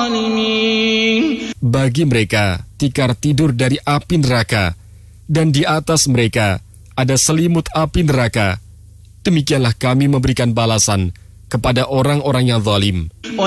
الظالمين. Bagi mereka tikar tidur dari api neraka, dan di atas mereka ada selimut api neraka. Demikianlah kami memberikan balasan kepada orang-orang yang zalim.